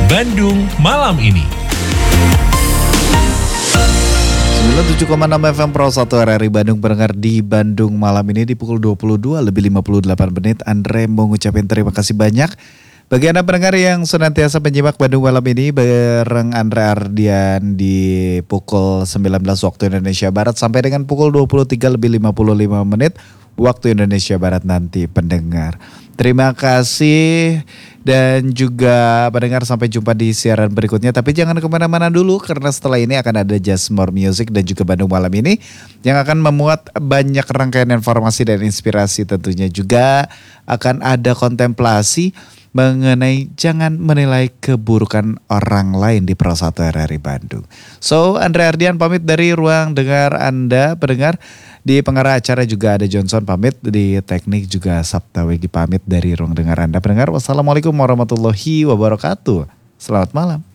Bandung malam ini. 97,6 FM Pro 1 RRI Bandung pendengar di Bandung malam ini di pukul 22 lebih 58 menit. Andre mengucapkan terima kasih banyak bagi Anda pendengar yang senantiasa menyimak Bandung malam ini bareng Andre Ardian di pukul 19 waktu Indonesia Barat sampai dengan pukul 23 lebih 55 menit waktu Indonesia Barat nanti pendengar. Terima kasih dan juga pendengar sampai jumpa di siaran berikutnya. Tapi jangan kemana-mana dulu karena setelah ini akan ada Just More Music dan juga Bandung Malam ini yang akan memuat banyak rangkaian informasi dan inspirasi. Tentunya juga akan ada kontemplasi mengenai jangan menilai keburukan orang lain di Pro 1 RRI Bandung. So, Andre Ardian pamit dari ruang dengar Anda pendengar. Di pengarah acara juga ada Johnson pamit, di teknik juga Sabta Wegi pamit dari ruang dengar Anda pendengar. Wassalamualaikum warahmatullahi wabarakatuh. Selamat malam.